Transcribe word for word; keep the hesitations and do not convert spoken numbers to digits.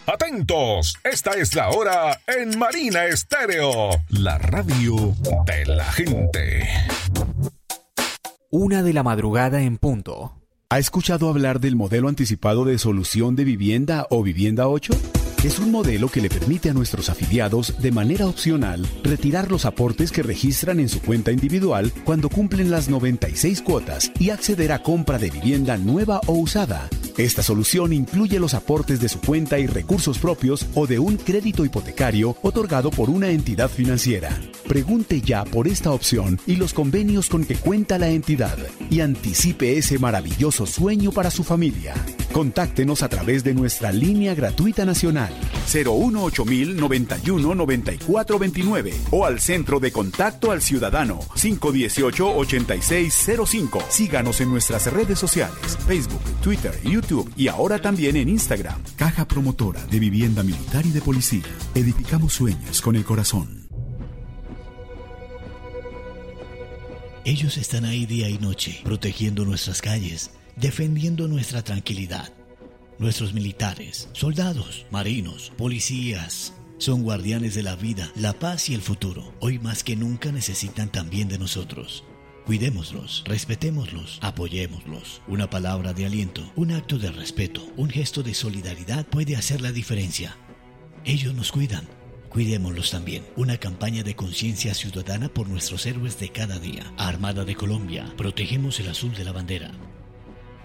Atentos, esta es la hora en Marina Estéreo, la radio de la gente. Una de la madrugada en punto. ¿Ha escuchado hablar del modelo anticipado de solución de vivienda o Vivienda ocho? Es un modelo que le permite a nuestros afiliados, de manera opcional, retirar los aportes que registran en su cuenta individual cuando cumplen las noventa y seis cuotas y acceder a compra de vivienda nueva o usada. Esta solución incluye los aportes de su cuenta y recursos propios o de un crédito hipotecario otorgado por una entidad financiera. Pregunte ya por esta opción y los convenios con que cuenta la entidad y anticipe ese maravilloso sueño para su familia. Contáctenos a través de nuestra línea gratuita nacional cero uno ocho mil noventa y uno noventa y cuatro veintinueve o al Centro de Contacto al Ciudadano cinco uno ocho ochenta y seis cero cinco. Síganos en nuestras redes sociales, Facebook, Twitter, YouTube y ahora también en Instagram. Caja Promotora de Vivienda Militar y de Policía. Edificamos sueños con el corazón. Ellos están ahí día y noche, protegiendo nuestras calles, defendiendo nuestra tranquilidad. Nuestros militares, soldados, marinos, policías, son guardianes de la vida, la paz y el futuro. Hoy más que nunca necesitan también de nosotros. Cuidémoslos, respetémoslos, apoyémoslos. Una palabra de aliento, un acto de respeto, un gesto de solidaridad puede hacer la diferencia. Ellos nos cuidan. Cuidémoslos también. Una campaña de conciencia ciudadana por nuestros héroes de cada día. Armada de Colombia, protegemos el azul de la bandera.